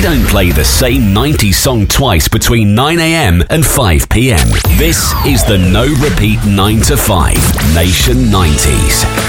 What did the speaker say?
don't play the same 90s song twice between 9am and 5pm. This is the No Repeat 9 to 5 Nation 90s.